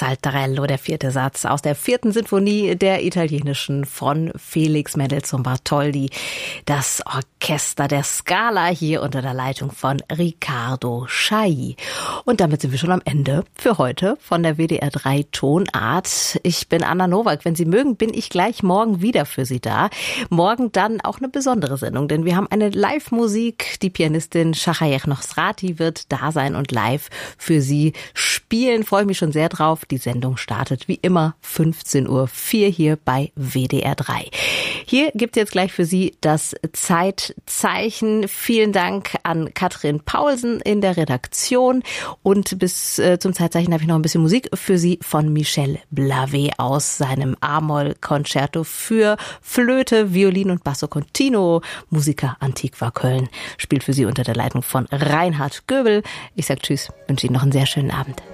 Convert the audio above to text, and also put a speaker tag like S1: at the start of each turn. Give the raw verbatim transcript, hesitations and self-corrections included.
S1: Saltarello, der vierte Satz aus der vierten Sinfonie der italienischen von Felix Mendelssohn Bartholdy. Das Orchester der Scala hier unter der Leitung von Riccardo Chailly. Und damit sind wir schon am Ende für heute von der W D R drei Tonart. Ich bin Anna Nowak. Wenn Sie mögen, bin ich gleich morgen wieder für Sie da. Morgen dann auch eine besondere Sendung, denn wir haben eine Live-Musik. Die Pianistin Shahayeh Nosrati wird da sein und live für Sie spielen. Freue mich schon sehr drauf. Die Sendung startet wie immer fünfzehn Uhr vier hier bei W D R drei. Hier gibt es jetzt gleich für Sie das Zeitzeichen. Vielen Dank an Katrin Paulsen in der Redaktion. Und bis äh, zum Zeitzeichen habe ich noch ein bisschen Musik für Sie von Michel Blavet aus seinem A-Moll-Konzerto für Flöte, Violin und Basso Continuo. Musica Antiqua Köln spielt für Sie unter der Leitung von Reinhard Göbel. Ich sage Tschüss, wünsche Ihnen noch einen sehr schönen Abend.